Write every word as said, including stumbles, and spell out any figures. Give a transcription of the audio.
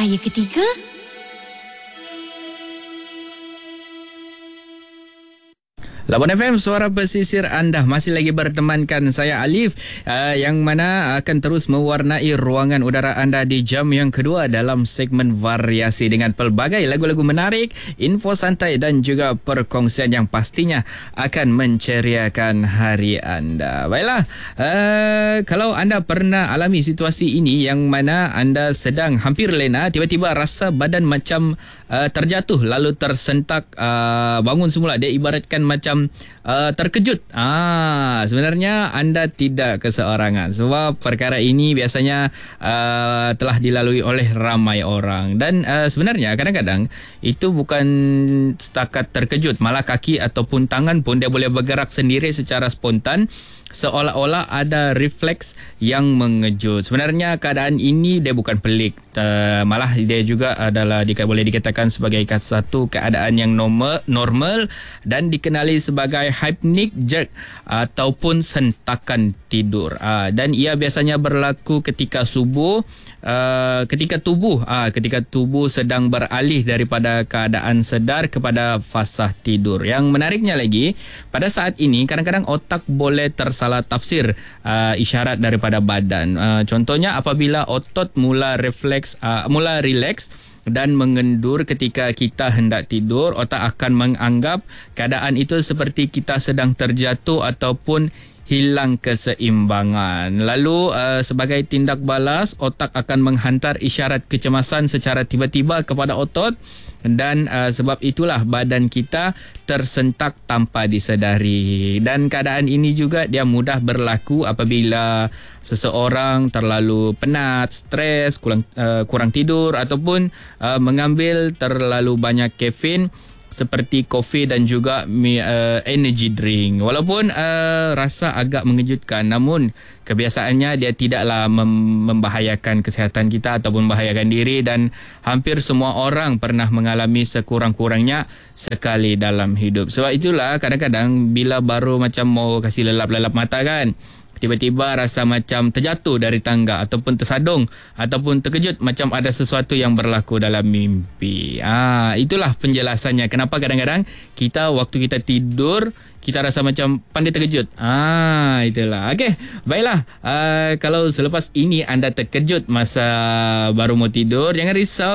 raya ketiga? Labuan F M, suara pesisir anda. Masih lagi bertemankan saya Alif, uh, yang mana akan terus mewarnai ruangan udara anda di jam yang kedua dalam segmen variasi dengan pelbagai lagu-lagu menarik, info santai dan juga perkongsian yang pastinya akan menceriakan hari anda. Baiklah, uh, kalau anda pernah alami situasi ini yang mana anda sedang hampir lena, tiba-tiba rasa badan macam uh, terjatuh lalu tersentak, uh, bangun semula, dia ibaratkan macam Uh, terkejut. Ah, sebenarnya anda tidak keseorangan sebab perkara ini biasanya uh, telah dilalui oleh ramai orang dan uh, sebenarnya kadang-kadang itu bukan setakat terkejut, malah kaki ataupun tangan pun dia boleh bergerak sendiri secara spontan, seolah-olah ada refleks yang mengejut. Sebenarnya keadaan ini dia bukan pelik, uh, malah dia juga adalah dika, boleh dikatakan sebagai satu keadaan yang normal, normal dan dikenali sebagai hypnic jerk ataupun sentakan tidur. Uh, dan ia biasanya berlaku ketika subuh, uh, ketika tubuh uh, ketika tubuh sedang beralih daripada keadaan sedar kepada fasa tidur. Yang menariknya lagi, pada saat ini kadang-kadang otak boleh tersalah tafsir uh, isyarat daripada badan. Uh, contohnya apabila otot mula refleks uh, mula rileks dan mengendur ketika kita hendak tidur, otak akan menganggap keadaan itu seperti kita sedang terjatuh ataupun hilang keseimbangan. Lalu uh, sebagai tindak balas, otak akan menghantar isyarat kecemasan secara tiba-tiba kepada otot dan uh, sebab itulah badan kita tersentak tanpa disedari. Dan keadaan ini juga dia mudah berlaku apabila seseorang terlalu penat, stres, kurang, uh, kurang tidur ataupun uh, mengambil terlalu banyak kafein seperti kopi dan juga uh, energy drink. Walaupun uh, rasa agak mengejutkan, namun kebiasaannya dia tidaklah mem- membahayakan kesihatan kita ataupun membahayakan diri, dan hampir semua orang pernah mengalami sekurang-kurangnya sekali dalam hidup. Sebab itulah kadang-kadang bila baru macam mau kasih lelap-lelap mata kan, tiba-tiba rasa macam terjatuh dari tangga ataupun tersadung ataupun terkejut macam ada sesuatu yang berlaku dalam mimpi. Ah, itulah penjelasannya kenapa kadang-kadang kita waktu kita tidur kita rasa macam pandai terkejut. Ah, itulah. Okey, baiklah. Uh, kalau selepas ini anda terkejut masa baru mau tidur, jangan risau.